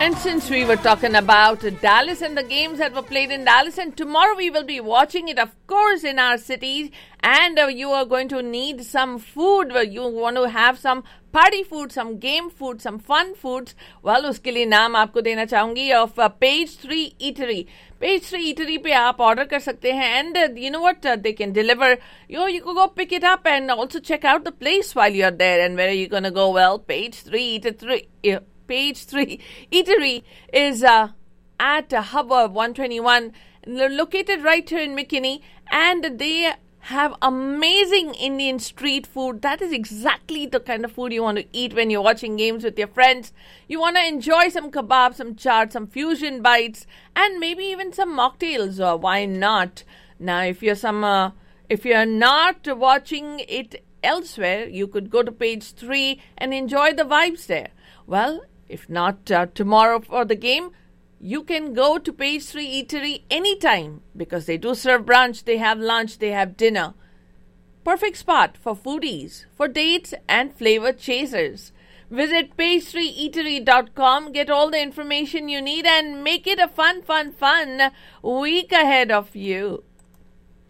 And since we were talking about Dallas and the games that were played in Dallas, and tomorrow we will be watching it, of course, in our cities, and you are going to need some food. You want to have some party food, some game food, some fun foods. Well, उसके लिए नाम आपको देना चाहूंगी of Page 3 Eatery. Page 3 Eatery पे आप order कर सकते हैं, and you know what, they can deliver. You can go pick it up and also check out the place while you're there. And where are you going to go? Well, Page 3 Eatery is at Hub 121, located right here in McKinney, and they have amazing Indian street food. That is exactly the kind of food you want to eat when you're watching games with your friends. You want to enjoy some kebab, some chaat, some fusion bites, and maybe even some mocktails. Or why not? Now, if you're not watching it elsewhere, you could go to Page 3 and enjoy the vibes there. Well, if not tomorrow for the game, you can go to Page 3 Eatery anytime because they do serve brunch, they have lunch, they have dinner. Perfect spot for foodies, for dates and flavor chasers. Visit page3eatery.com, get all the information you need, and make it a fun week ahead of you.